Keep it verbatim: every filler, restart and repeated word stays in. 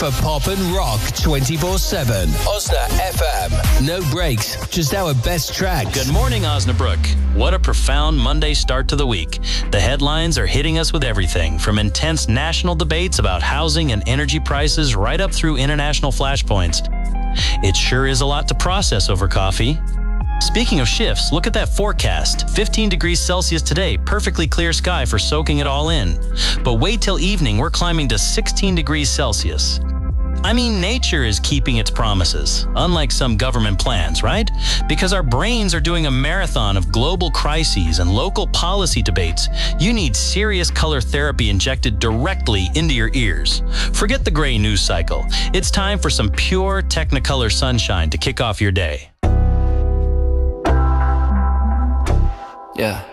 For pop and rock twenty-four seven. Osna F M. No breaks, just our best tracks. Good morning, Osnabrück. What a profound Monday start to the week. The headlines are hitting us with everything, from intense national debates about housing and energy prices right up through international flashpoints. It sure is a lot to process over coffee. Speaking of shifts, look at that forecast. fifteen degrees Celsius today, perfectly clear sky for soaking it all in. But wait till evening, we're climbing to sixteen degrees Celsius. I mean, nature is keeping its promises, unlike some government plans, right? Because our brains are doing a marathon of global crises and local policy debates. You need serious color therapy injected directly into your ears. Forget the gray news cycle. It's time for some pure Technicolor sunshine to kick off your day. Yeah.